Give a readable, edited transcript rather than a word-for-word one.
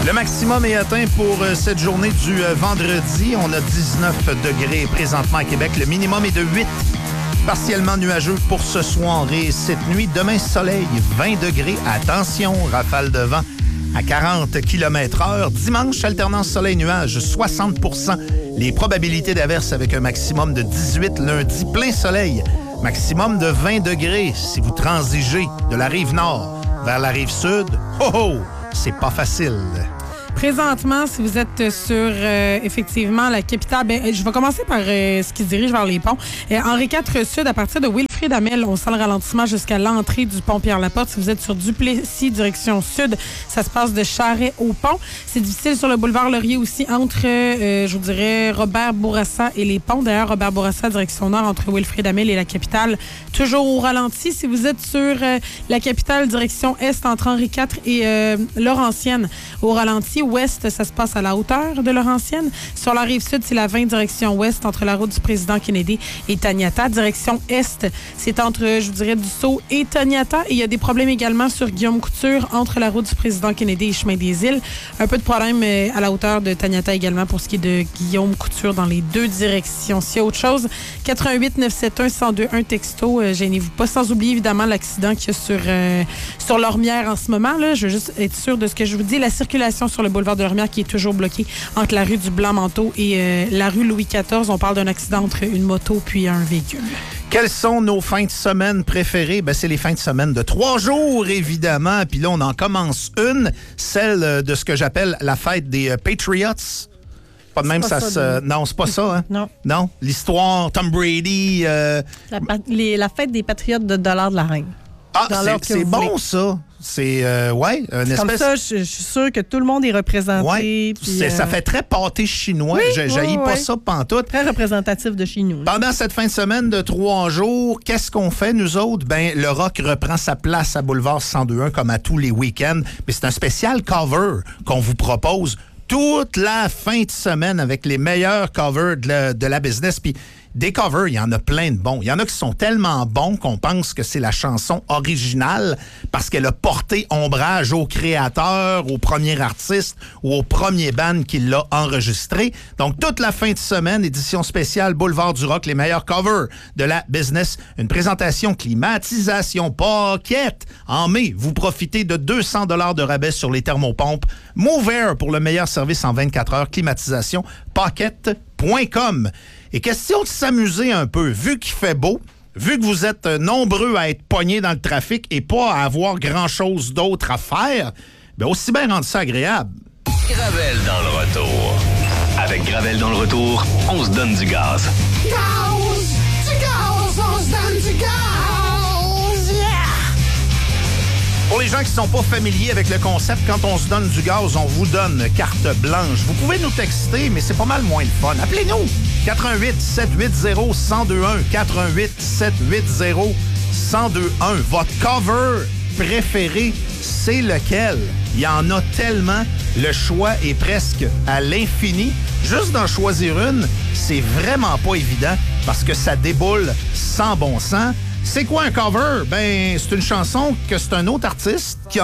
Le maximum est atteint pour cette journée du vendredi. On a 19 degrés présentement à Québec. Le minimum est de 8. Partiellement nuageux pour ce soir et cette nuit. Demain, soleil, 20 degrés. Attention, rafale de vent à 40 km/h. Dimanche, alternance soleil-nuage, 60 %. Les probabilités d'averse avec un maximum de 18. Lundi, plein soleil, maximum de 20 degrés. Si vous transigez de la rive nord vers la rive sud, c'est pas facile. Présentement, si vous êtes sur, effectivement, la capitale, je vais commencer par ce qui se dirige vers les ponts. Henri IV Sud, à partir de Wilfrid Hamel, on sent le ralentissement jusqu'à l'entrée du pont Pierre-Laporte. Si vous êtes sur Duplessis, direction sud, ça se passe de Charest au pont. C'est difficile sur le boulevard Laurier aussi, entre, je vous dirais, Robert Bourassa et les ponts. D'ailleurs, Robert Bourassa, direction nord, entre Wilfrid Hamel et la capitale, toujours au ralenti. Si vous êtes sur la capitale, direction est, entre Henri IV et Laurentienne, au ralenti. Ouest, ça se passe à la hauteur de Laurentienne. Sur la rive sud, c'est la 20 direction ouest, entre la route du président Kennedy et Taniata. Direction est, c'est entre, je vous dirais, Dussault et Taniata. Et il y a des problèmes également sur Guillaume Couture, entre la route du président Kennedy et Chemin des Îles. Un peu de problème à la hauteur de Taniata également pour ce qui est de Guillaume Couture dans les deux directions. S'il y a autre chose, 88 971 1021 texto, gênez-vous pas. Sans oublier évidemment l'accident qu'il y a sur Lormière en ce moment. Là. Je veux juste être sûr de ce que je vous dis. La circulation sur le boulevard de Lormière qui est toujours bloquée entre la rue du Blanc-Manteau et la rue Louis XIV. On parle d'un accident entre une moto puis un véhicule. Quelles sont nos fins de semaine préférées? C'est les fins de semaine de 3 jours, évidemment. Puis là, on en commence une, celle de ce que j'appelle la fête des Patriots. Pas de même, Non, c'est pas ça, hein? Non. L'histoire, Tom Brady... La fête des Patriotes de $de la Reine. C'est bon, ça. C'est, une espèce... Comme ça, je suis sûre que tout le monde est représenté. Ouais, puis, ça fait très pâté chinois. Oui, j'haïs pas ça pantoute. Très représentatif de chez nous. Pendant cette fin de semaine de 3 jours, qu'est-ce qu'on fait, nous autres? Le rock reprend sa place à Boulevard 102.1 comme à tous les week-ends. Mais c'est un spécial cover qu'on vous propose toute la fin de semaine avec les meilleurs covers de la business. Puis des covers, il y en a plein de bons. Il y en a qui sont tellement bons qu'on pense que c'est la chanson originale parce qu'elle a porté ombrage au créateur, au premier artiste ou au premier band qui l'a enregistré. Donc, toute la fin de semaine, édition spéciale Boulevard du Rock, les meilleurs covers de la business. Une présentation climatisation Pocket. En mai, vous profitez de 200 $ de rabais sur les thermopompes. Move Air pour le meilleur service en 24 heures. Climatisation Pocket.com. Et question de s'amuser un peu, vu qu'il fait beau, vu que vous êtes nombreux à être pognés dans le trafic et pas à avoir grand-chose d'autre à faire, aussi bien rendre ça agréable. Gravel dans le retour. Avec Gravel dans le retour, on se donne du gaz. On se donne du gaz, yeah! Pour les gens qui ne sont pas familiers avec le concept, quand on se donne du gaz, on vous donne carte blanche. Vous pouvez nous texter, mais c'est pas mal moins le fun. Appelez-nous! 88 780 1021 88 780 1021. Votre cover préféré, c'est lequel? Il y en a tellement. Le choix est presque à l'infini. Juste d'en choisir une, c'est vraiment pas évident parce que ça déboule sans bon sens. C'est quoi un cover? C'est une chanson que c'est un autre artiste qui a